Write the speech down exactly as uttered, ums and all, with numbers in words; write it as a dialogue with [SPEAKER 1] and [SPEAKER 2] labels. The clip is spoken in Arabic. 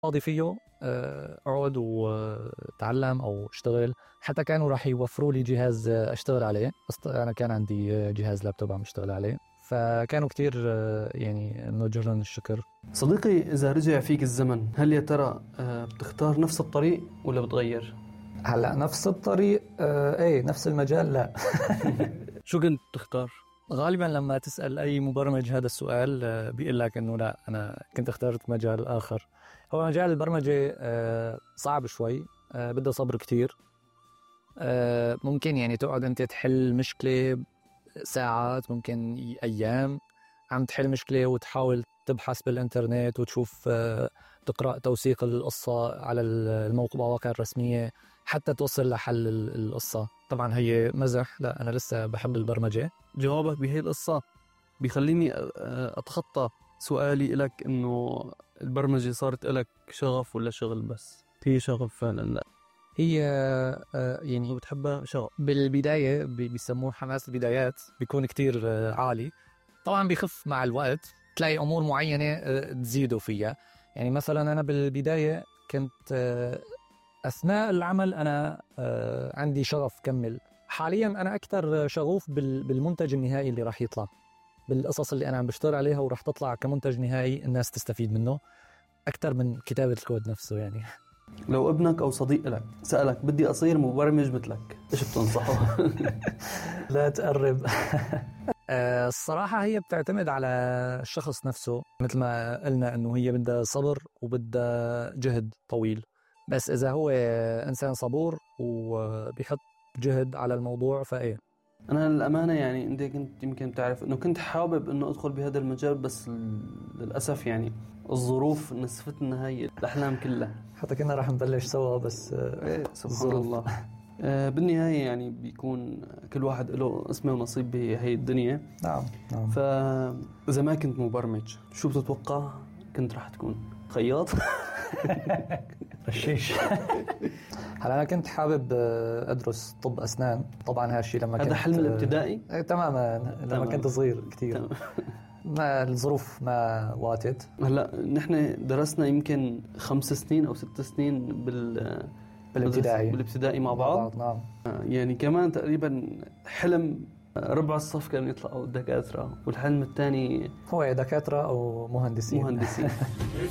[SPEAKER 1] فاضي فيه أقعد وتعلم أو اشتغل. حتى كانوا راح يوفروا لي جهاز أشتغل عليه، أنا كان عندي جهاز لابتوب عم اشتغل عليه، فكانوا كتير يعني إنه جرن الشكر.
[SPEAKER 2] صديقي، إذا رجع فيك الزمن هل يا ترى بتختار نفس الطريق ولا بتغير؟
[SPEAKER 1] هلأ نفس الطريق آه ايه نفس المجال لا.
[SPEAKER 2] شو كنت تختار؟
[SPEAKER 1] غالبا لما تسأل أي مبرمج هذا السؤال آه بيقول لك إنه لا أنا كنت اخترت مجال آخر. هو مجال البرمجة آه صعب شوي، آه بده صبر كتير، آه ممكن يعني تقعد أنت تحل مشكلة ساعات، ممكن أيام عم تحل مشكلة وتحاول تبحث بالإنترنت وتشوف آه تقرأ توثيق القصة على المواقع الرسمية حتى توصل لحل القصة. طبعا هي مزح، لا أنا لسه بحب البرمجة.
[SPEAKER 2] جوابك بهي القصة بيخليني أتخطى سؤالي إلك إنه البرمجة صارت إلك شغف ولا شغل بس؟ هي شغف فعلا؟ لا
[SPEAKER 1] هي يعني
[SPEAKER 2] بتحبها شغف.
[SPEAKER 1] بالبداية بيسموه حماس البدايات، بيكون كتير عالي، طبعا بيخف مع الوقت، تلاقي أمور معينة تزيدوا فيها. يعني مثلا أنا بالبداية كنت أثناء العمل أنا عندي شغف كمل. حاليا أنا أكثر شغوف بالمنتج النهائي اللي راح يطلع، بالقصص اللي أنا عم بشتغل عليها وراح تطلع كمنتج نهائي الناس تستفيد منه أكثر من كتابة الكود نفسه. يعني
[SPEAKER 2] لو ابنك أو صديق لك سألك بدي أصير مبرمج مثلك، إيش بتنصحه؟
[SPEAKER 1] لا تقرب. الصراحة هي بتعتمد على الشخص نفسه، مثل ما قلنا أنه هي بدها صبر وبدها جهد طويل، بس إذا هو إنسان صبور وبيحط جهد على الموضوع فإيه.
[SPEAKER 2] أنا للأمانة يعني أنت كنت يمكن تعرف أنه كنت حابب أنه أدخل بهذا المجال، بس للأسف يعني الظروف نسفتنا هاي الأحلام كلها.
[SPEAKER 1] حتى كنا راح نبلش سوا بس
[SPEAKER 2] إيه سبحان الله. آه بالنهاية يعني بيكون كل واحد له اسمه ونصيب بهي الدنيا.
[SPEAKER 1] نعم نعم.
[SPEAKER 2] فإذا ما كنت مبرمج شو بتتوقع كنت راح تكون؟ خياط؟
[SPEAKER 1] رشيش. هلا أنا كنت حابب أدرس طب أسنان، طبعا هالشي لما كنت
[SPEAKER 2] هذا حلم الابتدائي
[SPEAKER 1] تماما لما تمام. كنت صغير كتير تمام. ما الظروف ما واتت.
[SPEAKER 2] هلا نحن درسنا يمكن خمس سنين أو ست سنين بال
[SPEAKER 1] بالابتدائي
[SPEAKER 2] بالابتدائي مع بعض.
[SPEAKER 1] نعم.
[SPEAKER 2] يعني كمان تقريبا حلم ربع الصف كانوا يطلعوا دكاترة، والحلم الثاني
[SPEAKER 1] هو دكاترة أو مهندسين.
[SPEAKER 2] مهندسين.